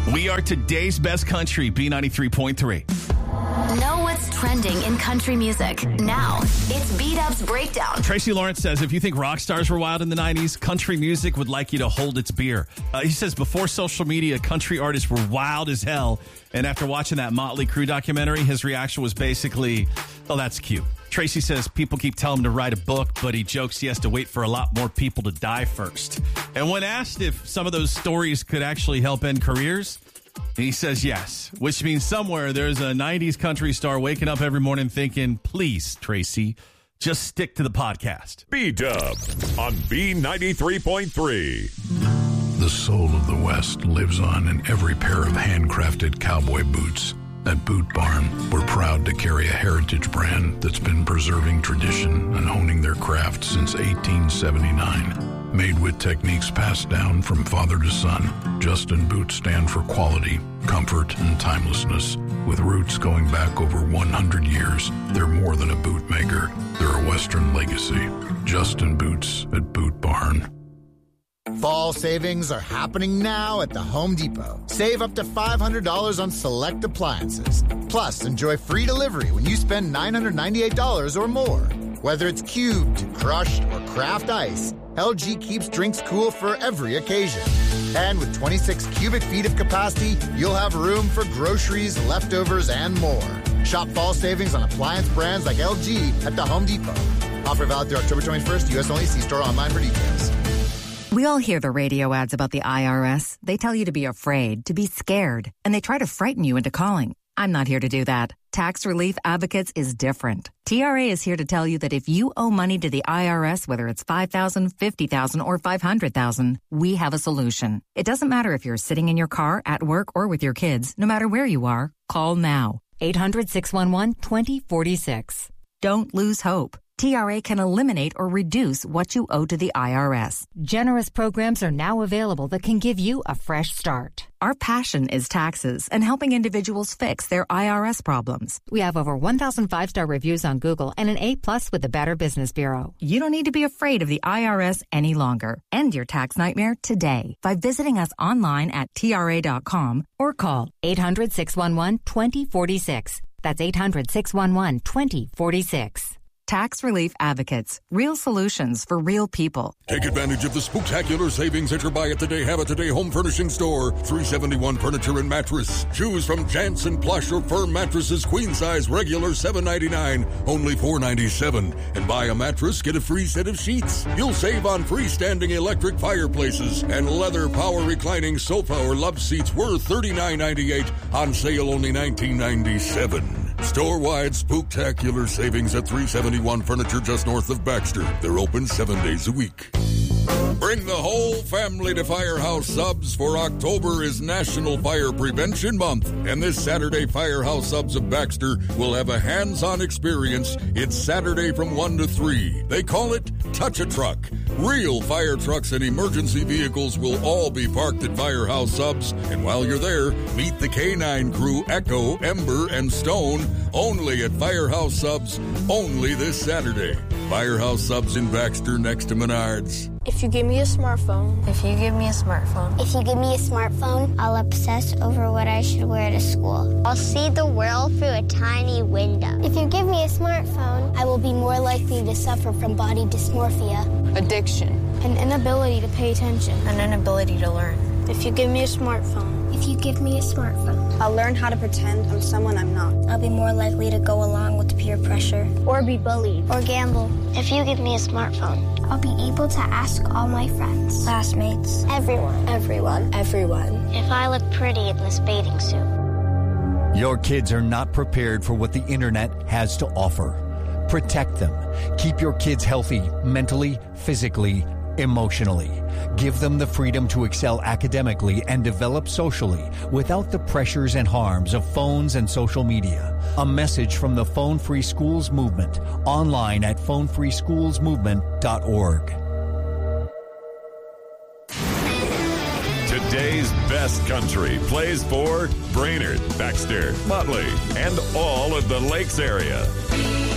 We are today's best country, B93.3. Know what's trending in country music. Now, it's B-Dub's Breakdown. Tracy Lawrence says, if you think rock stars were wild in the 90s, country music would like you to hold its beer. He says, before social media, country artists were wild as hell. And after watching that Motley Crue documentary, his reaction was basically, oh, that's cute. Tracy says people keep telling him to write a book, but he jokes he has to wait for a lot more people to die first. And when asked if some of those stories could actually help end careers, he says yes, which means somewhere there's a 90s country star waking up every morning thinking, please, Tracy, just stick to the podcast. B-Dub on B93.3. The soul of the West lives on in every pair of handcrafted cowboy boots. At Boot Barn, we're proud to carry a heritage brand that's been preserving tradition and honing their craft since 1879. Made with techniques passed down from father to son, Justin boots stand for quality, comfort, and timelessness. With roots going back over 100 years, they're more than a boot maker. They're a Western legacy. Justin Boots at Boot Barn. Fall savings are happening now at the Home Depot. Save up to $500 on select appliances. Plus, enjoy free delivery when you spend $998 or more. Whether it's cubed, crushed, or craft ice, LG keeps drinks cool for every occasion. And with 26 cubic feet of capacity, you'll have room for groceries, leftovers, and more. Shop fall savings on appliance brands like LG at the Home Depot. Offer valid through October 21st, U.S. only. See store online for details. We all hear the radio ads about the IRS. They tell you to be afraid, to be scared, and they try to frighten you into calling. I'm not here to do that. Tax Relief Advocates is different. TRA is here to tell you that if you owe money to the IRS, whether it's $5,000, $50,000, or $500,000, we have a solution. It doesn't matter if you're sitting in your car, at work, or with your kids. No matter where you are, call now. 800-611-2046. Don't lose hope. TRA can eliminate or reduce what you owe to the IRS. Generous programs are now available that can give you a fresh start. Our passion is taxes and helping individuals fix their IRS problems. We have over 1,000 five-star reviews on Google and an A+ with the Better Business Bureau. You don't need to be afraid of the IRS any longer. End your tax nightmare today by visiting us online at TRA.com or call 800-611-2046. That's 800-611-2046. Tax Relief Advocates. Real solutions for real people. Take advantage of the spooktacular savings at your Buy It Today, Have It Today home furnishing store. $371 furniture and mattress. Choose from Jansen plush or firm mattresses, queen size, regular $799, only $497. And buy a mattress, get a free set of sheets. You'll save on freestanding electric fireplaces and leather power reclining sofa or love seats worth $39.98. On sale only $19.97. Store-wide spooktacular savings at 371 Furniture just north of Baxter. They're open 7 days a week. Bring the whole family to Firehouse Subs, for October is National Fire Prevention Month. And this Saturday, Firehouse Subs of Baxter will have a hands-on experience. It's Saturday from 1 to 3. They call it Touch a Truck. Real fire trucks and emergency vehicles will all be parked at Firehouse Subs. And while you're there, meet the K9 crew, Echo, Ember, and Stone, only at Firehouse Subs, only this Saturday. Firehouse Subs in Baxter next to Menards. If you give me a smartphone. If you give me a smartphone. If you give me a smartphone, I'll obsess over what I should wear to school. I'll see the world through a tiny window. If you give me a smartphone, I will be more likely to suffer from body dysmorphia, addiction, an inability to pay attention, an inability to learn. If you give me a smartphone. If you give me a smartphone, I'll learn how to pretend I'm someone I'm not. I'll be more likely to go along with peer pressure. Or be bullied. Or gamble. If you give me a smartphone, I'll be able to ask all my friends, classmates, everyone. If I look pretty in this bathing suit. Your kids are not prepared for what the internet has to offer. Protect them. Keep your kids healthy mentally, physically, emotionally. Give them the freedom to excel academically and develop socially without the pressures and harms of phones and social media. A message from the Phone Free Schools Movement, online at phonefreeschoolsmovement.org. Today's best country plays for Brainerd, Baxter, Motley, and all of the Lakes area.